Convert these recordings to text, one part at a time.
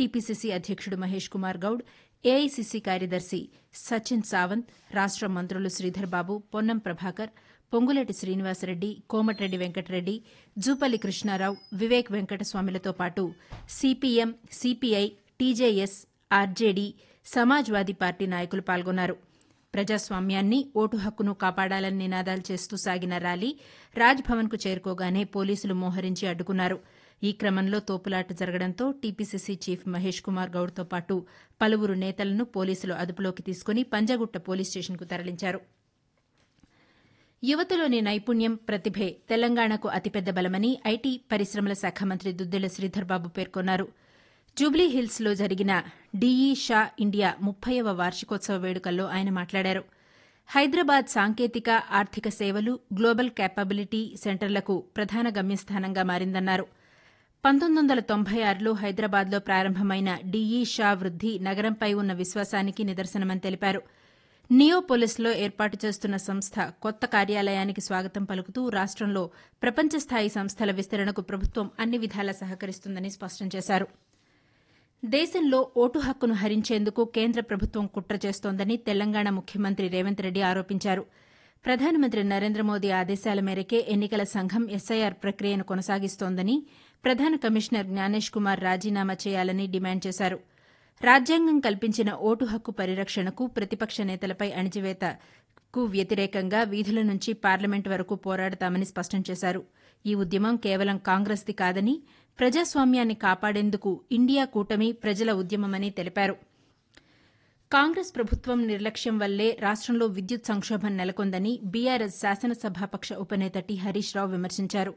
TPCC అధ్యక్షుడు Mahesh Kumar Goud, AICC కార్యదర్శి సచిన్ సావంత్, రాష్ట మంత్రులు శ్రీధర్ బాబు, పొన్నం ప్రభాకర్, పొంగులేటి శ్రీనివాసరెడ్డి, కోమటిరెడ్డి వెంకటరెడ్డి, జూపల్లి కృష్ణారావు, వివేక్ వెంకటస్వామిలతో పాటు CPM, CPI, TJS, RJD, Samajwadi party నాయకులు పాల్గొన్నారు. ప్రజాస్వామ్యాన్ని, ఓటు హక్కును కాపాడాలని నినాదాలు చేస్తూ సాగిన ర్యాలీ రాజ్భవన్కు చేరుకోగానే పోలీసులు మోహరించి అడ్డుకున్నారు. ఈ క్రమంలో తోపులాట జరగడంతో టీపీసీసీ చీఫ్ మహేష్ కుమార్ గౌడ్తో పాటు పలువురు నేతలను పోలీసులు అదుపులోకి తీసుకుని పంజగుట్ట పోలీస్ స్టేషన్కు తరలించారు. యువతలోని నైపుణ్యం, ప్రతిభే తెలంగాణకు అతిపెద్ద బలమని ఐటీ పరిశ్రమల శాఖ మంత్రి దుద్దెళ్ల శ్రీధర్బాబు పేర్కొన్నారు. జూబ్లీహిల్స్లో జరిగిన డీఈ షా ఇండియా 30వ వార్షికోత్సవ వేడుకల్లో ఆయన మాట్లాడారు. హైదరాబాద్ సాంకేతిక, ఆర్థిక సేవలు, గ్లోబల్ కేపబిలిటీ సెంటర్లకు ప్రధాన గమ్యస్థానంగా మారిందన్నారు. 1996లో హైదరాబాద్లో ప్రారంభమైన డీఈ షా వృద్ది నగరంపై ఉన్న విశ్వాసానికి నిదర్శనమని తెలిపారు. నియోపోలిస్లో ఏర్పాటు చేస్తున్న సంస్థ కొత్త కార్యాలయానికి స్వాగతం పలుకుతూ రాష్టంలో ప్రపంచస్థాయి సంస్థల విస్తరణకు ప్రభుత్వం అన్ని విధాలా సహకరిస్తుందని స్పష్టం చేశారు. దేశంలో ఓటు హక్కును హరించేందుకు కేంద్ర ప్రభుత్వం కుట్ర చేస్తోందని తెలంగాణ ముఖ్యమంత్రి రేవంత్ రెడ్డి ఆరోపించారు. ప్రధానమంత్రి నరేంద్ర మోదీ ఆదేశాల మేరకే ఎన్నికల సంఘం ఎస్ఐఆర్ ప్రక్రియను కొనసాగిస్తోందని, ప్రధాన కమిషనర్ జ్ఞానేష్ కుమార్ రాజీనామా చేయాలని డిమాండ్ చేశారు. రాజ్యాంగం కల్పించిన ఓటు హక్కు పరిరక్షణకు, ప్రతిపక్ష నేతలపై అణిచివేతకు వ్యతిరేకంగా వీధుల నుంచి పార్లమెంటు వరకు పోరాడతామని స్పష్టం చేశారు. ఈ ఉద్యమం కేవలం కాంగ్రెస్ది కాదని, ప్రజాస్వామ్యాన్ని కాపాడేందుకు ఇండియా కూటమి ప్రజల ఉద్యమమని తెలిపారు. కాంగ్రెస్ ప్రభుత్వం నిర్లక్ష్యం వల్లే రాష్టంలో విద్యుత్ సంక్షోభం నెలకొందని బీఆర్ఎస్ శాసనసభాపక్ష ఉపనేత టి హరీష్ రావు విమర్శించారు.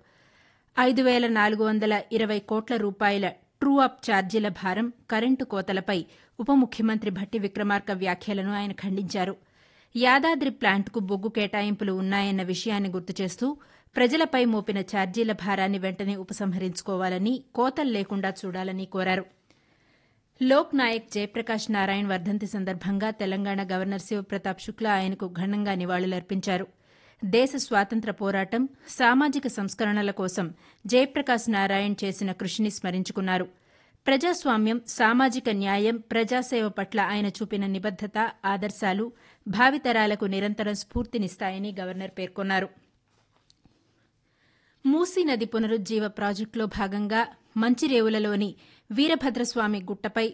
5,420 కోట్ల రూపాయల ట్రూ అప్ ఛార్జీల భారం, కరెంటు కోతలపై ఉప ముఖ్యమంత్రి భట్టి విక్రమార్క వ్యాఖ్యలను ఆయన ఖండించారు. యాదాద్రి ప్లాంట్కు బొగ్గు కేటాయింపులు ఉన్నాయన్న విషయాన్ని గుర్తుచేస్తూ ప్రజలపై మోపిన ఛార్జీల భారాన్ని వెంటనే ఉపసంహరించుకోవాలని, కోతలు లేకుండా చూడాలని కోరారు. లోక్ నాయక్ జయప్రకాష్ నారాయణ్ వర్దంతి సందర్భంగా తెలంగాణ గవర్నర్ శివప్రతాప్ శుక్లా ఆయనకు ఘనంగా నివాళులర్పించారు. దేశ స్వాతంత్ర్య పోరాటం, సామాజిక సంస్కరణల కోసం జయప్రకాష్ నారాయణ్ చేసిన కృషిని స్మరించుకున్నారు. ప్రజాస్వామ్యం, సామాజిక న్యాయం, ప్రజాసేవ పట్ల ఆయన చూపిన నిబద్దత, ఆదర్శాలు భావితరాలకు నిరంతరం స్ఫూర్తినిస్తాయని గవర్నర్ పేర్కొన్నారు. మూసీ నది పునరుజ్జీవ ప్రాజెక్టులో భాగంగా మంచిరేవులలోని వీరభద్రస్వామి గుట్టపై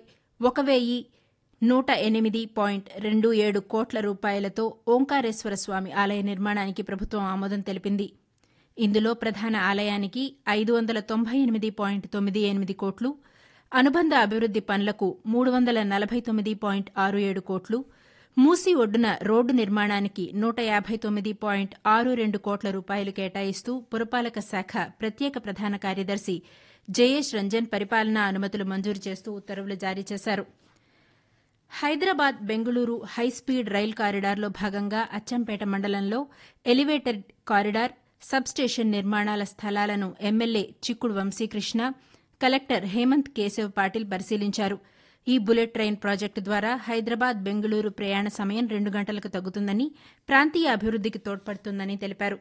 1,108.27 కోట్ల రూపాయలతో ఓంకారేశ్వర స్వామి ఆలయ నిర్మాణానికి ప్రభుత్వం ఆమోదం తెలిపింది. ఇందులో ప్రధాన ఆలయానికి 598.98 కోట్లు, అనుబంధ అభివృద్ది పనులకు 349.67 కోట్లు, మూసీ ఒడ్డున రోడ్డు నిర్మాణానికి 159.62 కోట్ల రూపాయలు కేటాయిస్తూ పురపాలక శాఖ ప్రత్యేక ప్రధాన కార్యదర్శి జయేష్ రంజన్ పరిపాలనా అనుమతులు మంజూరు చేస్తూ ఉత్తర్వులు జారీ చేశారు. హైదరాబాద్ బెంగళూరు హైస్పీడ్ రైల్ కారిడార్లో భాగంగా అచ్చంపేట మండలంలో ఎలివేటెడ్ కారిడార్, సబ్ స్టేషన్ నిర్మాణాల స్థలాలను ఎమ్మెల్యే చిక్కుడు వంశీకృష్ణ, కలెక్టర్ హేమంత్ కేశవ్ పాటిల్ పరిశీలించారు. ఈ బుల్లెట్ ట్రైన్ ప్రాజెక్టు ద్వారా హైదరాబాద్ బెంగళూరు ప్రయాణ సమయం 2 గంటలకు తగ్గుతుందని, ప్రాంతీయ అభివృద్దికి తోడ్పడుతుందని తెలిపారు.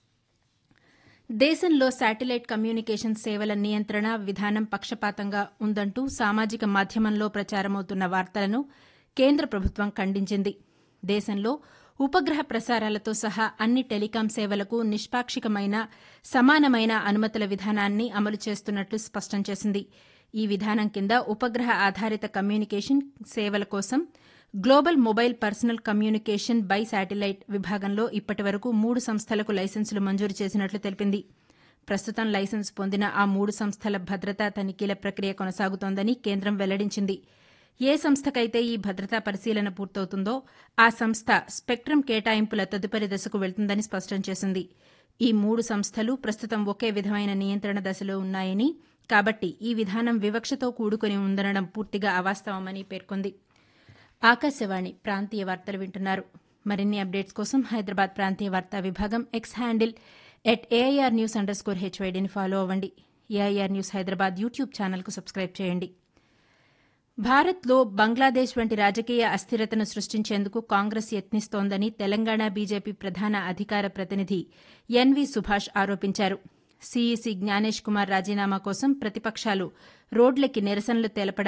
దేశంలో శాటిలైట్ కమ్యూనికేషన్ సేవల నియంత్రణ విధానం పక్షపాతంగా ఉందంటూ సామాజిక మాధ్యమంలో ప్రచారమవుతున్న వార్తలను కేంద్ర ప్రభుత్వం ఖండించింది. దేశంలో ఉపగ్రహ ప్రసారాలతో సహా అన్ని టెలికాం సేవలకు నిష్పాక్షికమైన, సమానమైన అనుమతుల విధానాన్ని అమలు చేస్తున్నట్లు స్పష్టం చేసింది. ఈ విధానం కింద ఉపగ్రహ ఆధారిత కమ్యూనికేషన్ సేవల కోసం global mobile personal communication by satellite విభాగంలో ఇప్పటి వరకు 3 సంస్థలకు లైసెన్సులు మంజూరు చేసినట్లు తెలిపింది. ప్రస్తుతం లైసెన్స్ పొందిన ఆ 3 సంస్థల భద్రతా తనిఖీల ప్రక్రియ కొనసాగుతోందని కేంద్రం వెల్లడించింది. ఏ సంస్థకైతే ఈ భద్రతా పరిశీలన పూర్తవుతుందో ఆ సంస్థ స్పెక్ట్రమ్ కేటాయింపుల తదుపరి దశకు వెళ్తుందని స్పష్టం చేసింది. ఈ 3 సంస్థలు ప్రస్తుతం ఒకే విధమైన నియంత్రణ దశలో ఉన్నాయని, కాబట్టి ఈ విధానం వివక్షతో కూడుకుని ఉందనడం పూర్తిగా అవాస్తవమని పేర్కొంది. ఆకాశవాణి ప్రాంతీయ వార్తలు వింటున్నారు. మరిన్ని అప్డేట్స్ కోసం హైదరాబాద్ ప్రాంతీయ వార్తా విభాగం ఎక్స్ హ్యాండిల్ @AIRnews_HYDని ఫాలో అవ్వండి. ఏఐఆర్ న్యూస్ హైదరాబాద్ యూట్యూబ్ ఛానల్కు సబ్స్క్రైబ్ చేయండి. భారత్లో బంగ్లాదేశ్ వంటి రాజకీయ అస్థిరతను సృష్టించేందుకు కాంగ్రెస్ యత్నిస్తోందని తెలంగాణ బీజేపీ ప్రధాన అధికార ప్రతినిధి ఎన్వీ సుభాష్ ఆరోపించారు. సీఈసీ జ్ఞానేష్ కుమార్ రాజీనామా కోసం ప్రతిపక్షాలు రోడ్లెక్కి నిరసనలు తెలపడం